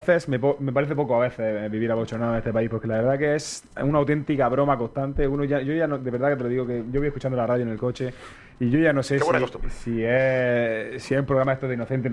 me parece poco a veces vivir abochornado en este país, porque la verdad que es una auténtica broma constante. Yo ya no, de verdad que te lo digo, que yo voy escuchando la radio en el coche y yo ya no sé si es un programa esto de inocente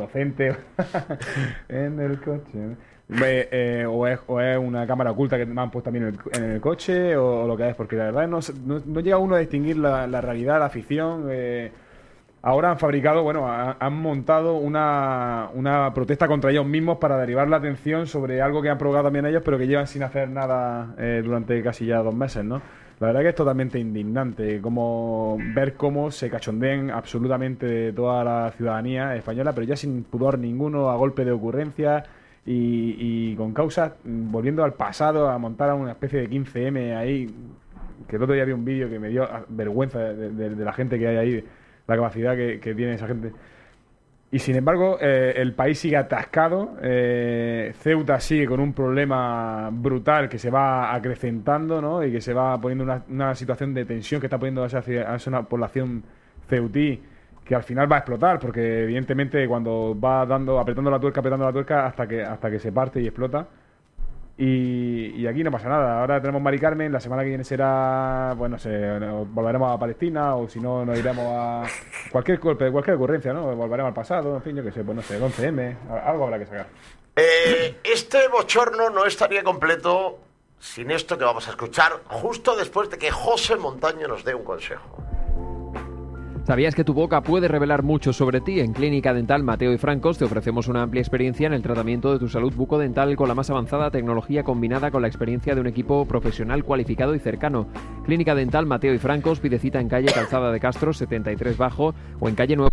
en el coche. O es una cámara oculta que me han puesto también en el coche o lo que es, porque la verdad no llega uno a distinguir la realidad, la ficción. Ahora han fabricado, han montado una protesta contra ellos mismos para derivar la atención sobre algo que han provocado también ellos, pero que llevan sin hacer nada durante casi ya 2 meses, ¿no? La verdad que es totalmente indignante ver cómo se cachondean absolutamente de toda la ciudadanía española, pero ya sin pudor ninguno, a golpe de ocurrencias y con causas, volviendo al pasado, a montar una especie de 15M ahí, que el otro día vi un vídeo que me dio vergüenza de la gente que hay ahí, la capacidad que tiene esa gente. Y sin embargo, el país sigue atascado. Ceuta sigue con un problema brutal que se va acrecentando, ¿no? Y que se va poniendo una situación de tensión que está poniendo a esa población ceutí, que al final va a explotar, porque evidentemente cuando va apretando la tuerca hasta que se parte y explota. Y aquí no pasa nada. Ahora tenemos Mari Carmen, la semana que viene será, no sé, volveremos a Palestina, o si no, nos iremos a cualquier golpe, cualquier ocurrencia, ¿no? Volveremos al pasado, en fin, yo qué sé, pues no sé, el 11M, algo habrá que sacar. Este bochorno no estaría completo sin esto que vamos a escuchar justo después de que José Montaño nos dé un consejo. ¿Sabías que tu boca puede revelar mucho sobre ti? En Clínica Dental Mateo y Francos te ofrecemos una amplia experiencia en el tratamiento de tu salud bucodental con la más avanzada tecnología combinada con la experiencia de un equipo profesional cualificado y cercano. Clínica Dental Mateo y Francos, pide cita en calle Calzada de Castro 73 Bajo o en calle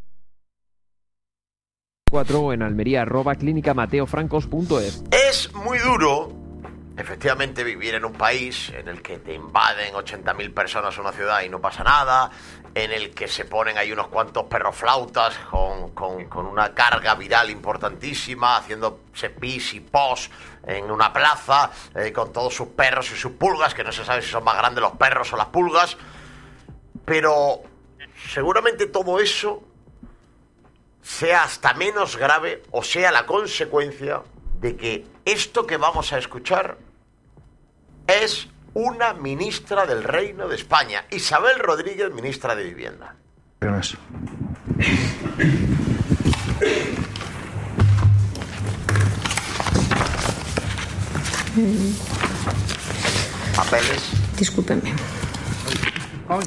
4 o en Almería @clínicamateofrancos.es. Es muy duro, efectivamente, vivir en un país en el que te invaden 80.000 personas en una ciudad y no pasa nada, en el que se ponen ahí unos cuantos perroflautas con una carga viral importantísima, haciéndose pis y pos en una plaza, con todos sus perros y sus pulgas, que no se sabe si son más grandes los perros o las pulgas, pero seguramente todo eso sea hasta menos grave o sea la consecuencia de que esto que vamos a escuchar es una ministra del Reino de España, Isabel Rodríguez, ministra de Vivienda. Papeles. Discúlpenme. Ay.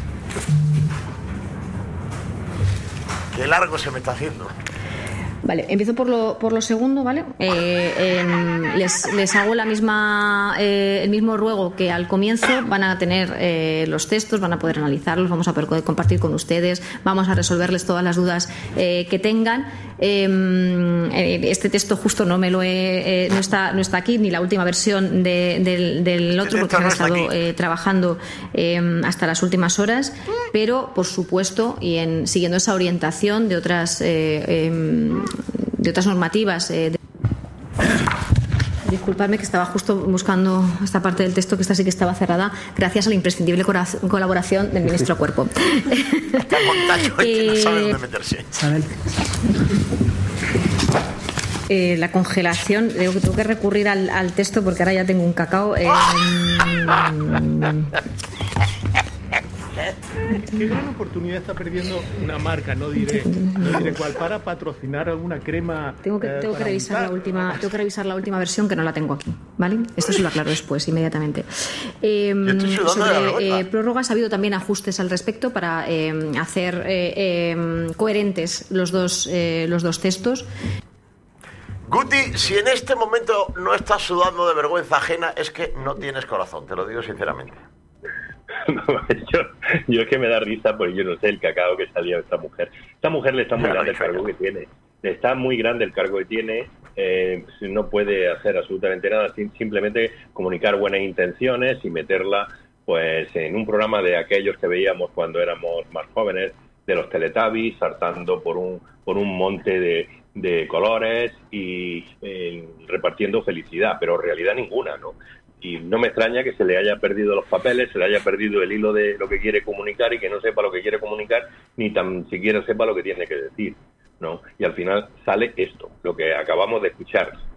Qué largo se me está haciendo. Vale, empiezo por lo segundo, ¿vale? Les hago el mismo ruego que al comienzo. Van a tener los textos, van a poder analizarlos, vamos a poder compartir con ustedes, vamos a resolverles todas las dudas que tengan. Este texto justo no está aquí, ni la última versión del otro, porque han estado trabajando hasta las últimas horas, pero por supuesto, y siguiendo esa orientación de otras normativas. Disculpadme que estaba justo buscando esta parte del texto, que esta sí que estaba cerrada, gracias a la imprescindible colaboración del ministro Cuerpo. Está Montaño, que no sabe dónde meterse. La congelación, digo que tengo que recurrir al texto porque ahora ya tengo un cacao. Qué gran oportunidad está perdiendo una marca, no diré cuál, para patrocinar alguna crema. Tengo que revisar la última versión, que no la tengo aquí, ¿vale? Esto se lo aclaro después, inmediatamente. Sobre prórrogas ha habido también ajustes al respecto para hacer coherentes los dos textos. Guti, si en este momento no estás sudando de vergüenza ajena, es que no tienes corazón, te lo digo sinceramente. Yo es que me da risa, porque yo no sé el cacao que salía de esta mujer. Esta mujer le está muy grande el cargo que tiene. Le está muy grande el cargo que tiene. No puede hacer absolutamente nada, simplemente comunicar buenas intenciones y meterla pues en un programa de aquellos que veíamos cuando éramos más jóvenes, de los Teletubbies, saltando por un monte de colores y repartiendo felicidad, pero realidad ninguna, ¿no? Y no me extraña que se le haya perdido los papeles, se le haya perdido el hilo de lo que quiere comunicar y que no sepa lo que quiere comunicar, ni tan siquiera sepa lo que tiene que decir, ¿no? Y al final sale esto, lo que acabamos de escuchar.